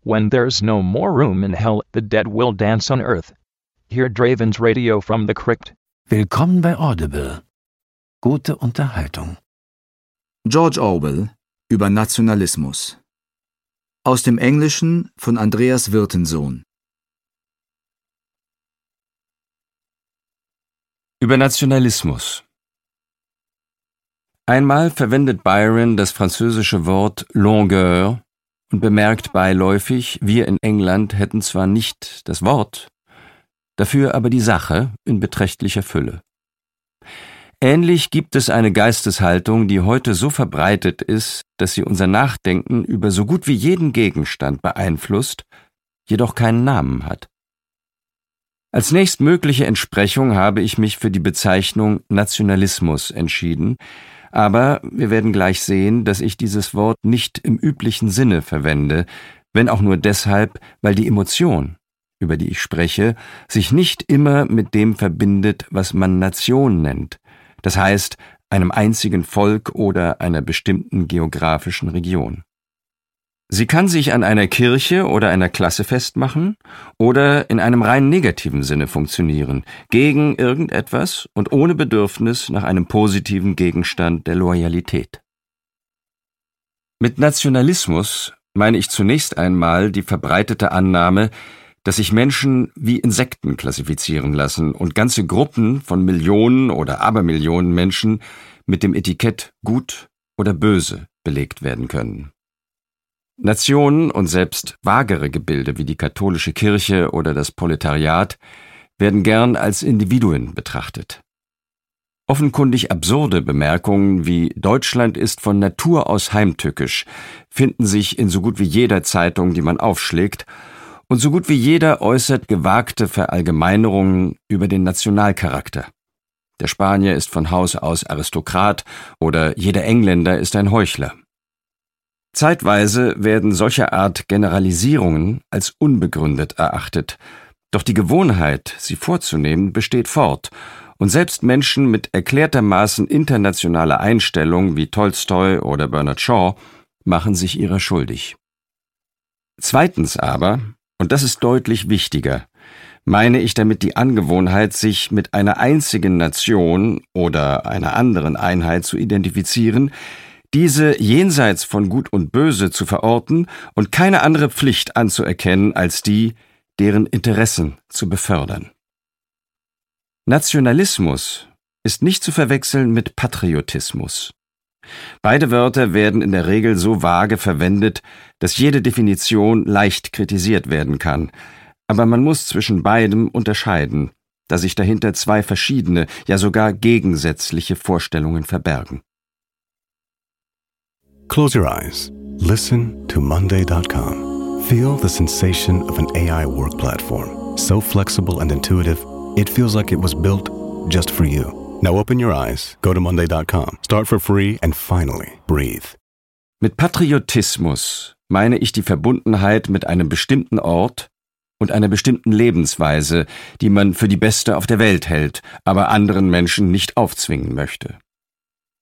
When there's no more room in hell, the dead will dance on earth. Hear Draven's Radio from the Crypt. Willkommen bei Audible. Gute Unterhaltung. George Orwell über Nationalismus. Aus dem Englischen von Andreas Wirtensohn. Über Nationalismus. Einmal verwendet Byron das französische Wort Longueur und bemerkt beiläufig, wir in England hätten zwar nicht das Wort, dafür aber die Sache in beträchtlicher Fülle. Ähnlich gibt es eine Geisteshaltung, die heute so verbreitet ist, dass sie unser Nachdenken über so gut wie jeden Gegenstand beeinflusst, jedoch keinen Namen hat. Als nächstmögliche Entsprechung habe ich mich für die Bezeichnung Nationalismus entschieden, aber wir werden gleich sehen, dass ich dieses Wort nicht im üblichen Sinne verwende, wenn auch nur deshalb, weil die Emotion, über die ich spreche, sich nicht immer mit dem verbindet, was man Nation nennt, das heißt einem einzigen Volk oder einer bestimmten geografischen Region. Sie kann sich an einer Kirche oder einer Klasse festmachen oder in einem rein negativen Sinne funktionieren, gegen irgendetwas und ohne Bedürfnis nach einem positiven Gegenstand der Loyalität. Mit Nationalismus meine ich zunächst einmal die verbreitete Annahme, dass sich Menschen wie Insekten klassifizieren lassen und ganze Gruppen von Millionen oder Abermillionen Menschen mit dem Etikett gut oder böse belegt werden können. Nationen und selbst vagere Gebilde wie die katholische Kirche oder das Proletariat werden gern als Individuen betrachtet. Offenkundig absurde Bemerkungen wie Deutschland ist von Natur aus heimtückisch finden sich in so gut wie jeder Zeitung, die man aufschlägt, und so gut wie jeder äußert gewagte Verallgemeinerungen über den Nationalcharakter. Der Spanier ist von Haus aus Aristokrat oder jeder Engländer ist ein Heuchler. Zeitweise werden solcher Art Generalisierungen als unbegründet erachtet, doch die Gewohnheit, sie vorzunehmen, besteht fort, und selbst Menschen mit erklärtermaßen internationaler Einstellung wie Tolstoi oder Bernard Shaw machen sich ihrer schuldig. Zweitens aber, und das ist deutlich wichtiger, meine ich damit die Angewohnheit, sich mit einer einzigen Nation oder einer anderen Einheit zu identifizieren, diese jenseits von Gut und Böse zu verorten und keine andere Pflicht anzuerkennen als die, deren Interessen zu befördern. Nationalismus ist nicht zu verwechseln mit Patriotismus. Beide Wörter werden in der Regel so vage verwendet, dass jede Definition leicht kritisiert werden kann, aber man muss zwischen beidem unterscheiden, da sich dahinter zwei verschiedene, ja sogar gegensätzliche Vorstellungen verbergen. Close your eyes. Listen to Monday.com. Feel the sensation of an AI work platform. So flexible and intuitive, it feels like it was built just for you. Now open your eyes, go to Monday.com, start for free and finally breathe. Mit Patriotismus meine ich die Verbundenheit mit einem bestimmten Ort und einer bestimmten Lebensweise, die man für die beste auf der Welt hält, aber anderen Menschen nicht aufzwingen möchte.